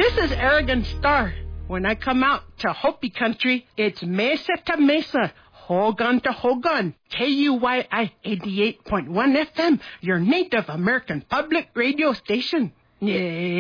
This is Arrogant Star. When I come out to Hopi country, it's mesa to mesa, Hogan to Hogan, KUYI 88.1 FM, your Native American public radio station. Yeah.